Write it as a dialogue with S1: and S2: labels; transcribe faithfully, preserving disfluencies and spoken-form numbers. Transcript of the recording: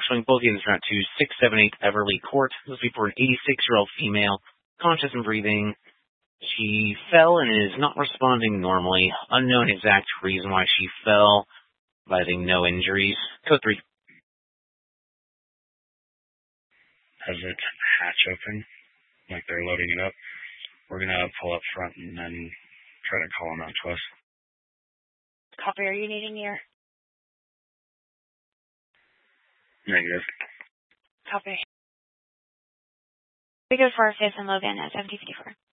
S1: showing both units route to six seven eight Everly Court. Those people are an eighty-six-year-old female, conscious and breathing. She fell and is not responding normally. Unknown exact reason why she fell. Advising no injuries. Code three.
S2: Has its hatch open, like they're loading it up. We're going to pull up front and then try to call them out to us.
S3: Copy, are you needing ear?
S2: Negative.
S3: Copy. We go for our fifth and Logan at seventy fifty-four.